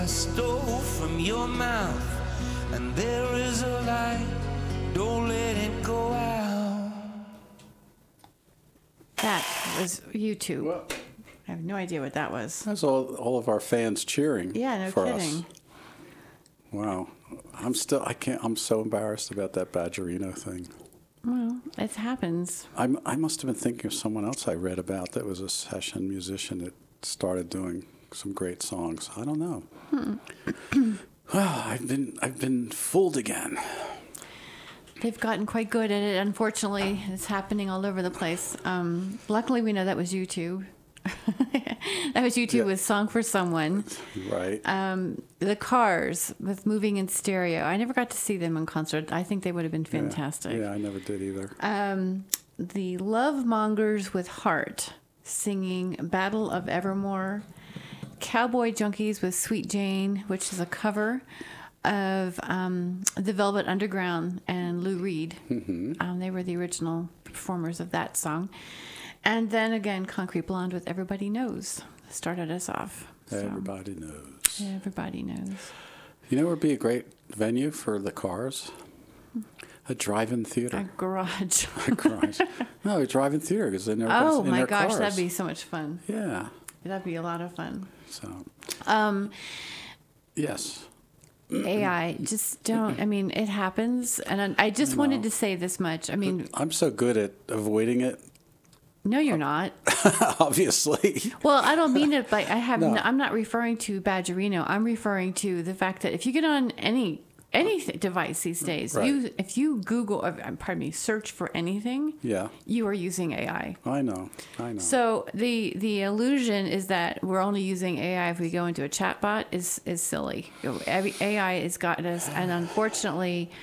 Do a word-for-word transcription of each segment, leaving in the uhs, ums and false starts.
I stole from your mouth, and there is a light, don't let it go out. That was U two. Well, I have no idea what that was. that's all, all of our fans cheering Yeah, no for kidding. us. Wow. I'm still, I can't, I'm so embarrassed about that Badgerino thing. Well, it happens. I'm, I must have been thinking of someone else I read about that was a session musician that started doing some great songs. I don't know. Hmm. Well, I've been, I've been fooled again. They've gotten quite good at it. Unfortunately, it's happening all over the place. Um, luckily, we know that was U two. That was U two Yeah. with Song for Someone. Right. Um, the Cars with Moving in Stereo. I never got to see them in concert. I think they would have been fantastic. Yeah, yeah, I never did either. Um, the Love Mongers with Heart singing Battle of Evermore. Cowboy Junkies with Sweet Jane, which is a cover of um, the Velvet Underground and Lou Reed. Mm-hmm. Um, they were the original performers of that song. And then again, Concrete Blonde with Everybody Knows started us off. So, Everybody knows. everybody knows. You know where would be a great venue for the Cars? A drive-in A theater. garage. A garage. No, a drive-in theater because then everybody's Oh in my their gosh, cars. that'd be so much fun. Yeah. That'd be a lot of fun. So. Um, Yes. A I, just don't. I mean, it happens, and I, I just I wanted know. to say this much. I mean, I'm so good at avoiding it. no, you're not. Obviously. Well, I don't mean it, but I have. No. No, I'm not referring to Badgerino. I'm referring to the fact that if you get on any any th- device these days, Right. you if you Google, uh, pardon me, search for anything, Yeah. you are using A I. I know. I know. So the the illusion is that we're only using A I if we go into a chatbot is is silly. Every A I has gotten us, and unfortunately,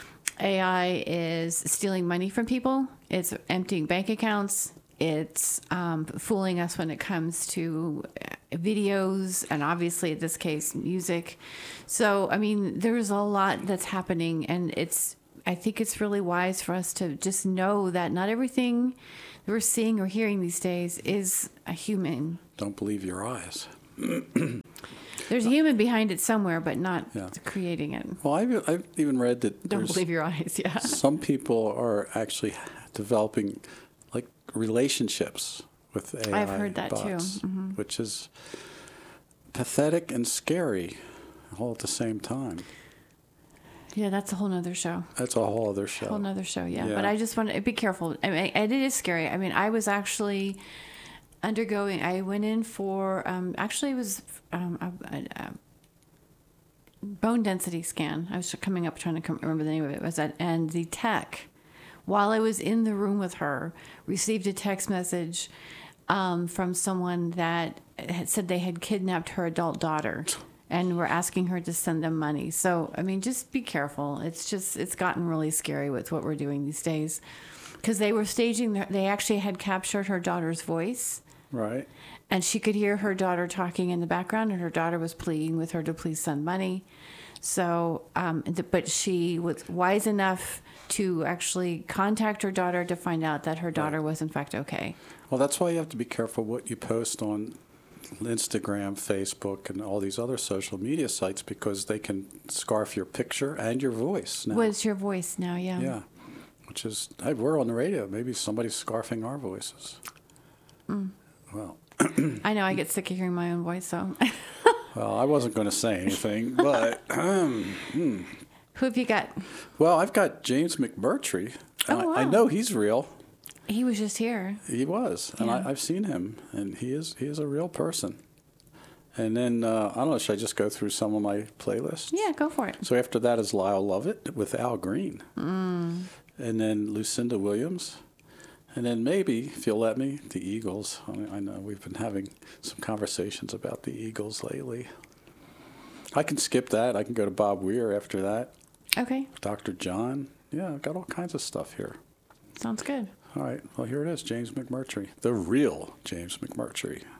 A I is stealing money from people. It's emptying bank accounts. It's um, fooling us when it comes to videos, and obviously, in this case, music. So, I mean, there's a lot that's happening, and it's. I think it's really wise for us to just know that not everything that we're seeing or hearing these days is a human. Don't believe your eyes. There's a human behind it somewhere, but not Yeah. creating it. Well, I've, I've even read that Don't there's believe your eyes, yeah. some people are actually developing like relationships with A I I've heard that too. bots, Mhm. which is pathetic and scary all at the same time. Yeah, that's a whole nother show. That's a whole other show. Whole nother show, yeah. Yeah. But I just want to be careful. I mean, and it is scary. I mean, I was actually undergoing. I went in for um, actually it was um, a, a, a bone density scan. I was coming up trying to come, remember the name of it. Was that and the tech, while I was in the room with her, received a text message um, from someone that had said they had kidnapped her adult daughter. And we're asking her to send them money. So, I mean, just be careful. It's just, it's gotten really scary with what we're doing these days. Because they were staging, their, they actually had captured her daughter's voice. Right. And she could hear her daughter talking in the background, and her daughter was pleading with her to please send money. So, um, but she was wise enough to actually contact her daughter to find out that her daughter was in fact okay. Well, that's why you have to be careful what you post on Instagram, Facebook, and all these other social media sites because they can scarf your picture and your voice now. What's your voice now? Yeah. Yeah, which is, hey, we're on the radio. Maybe somebody's scarfing our voices. Mm. Well, I know I get sick of hearing my own voice, so. well, I wasn't going to say anything, but um, hmm. Who have you got? Well, I've got James McMurtry. And Oh, wow. I, I know he's real. He was just here. He was, and Yeah. I, I've seen him, and he is he is a real person. And then uh, I don't know, should I just go through some of my playlists? Yeah, go for it. So after that is Lyle Lovett with Al Green, Mm. and then Lucinda Williams, and then maybe, if you'll let me, the Eagles. I, I know we've been having some conversations about the Eagles lately. I can skip that. I can go to Bob Weir after that. Okay, Doctor John. Yeah, I've got all kinds of stuff here. sounds good. All right, well, here it is, James McMurtry, the real James McMurtry.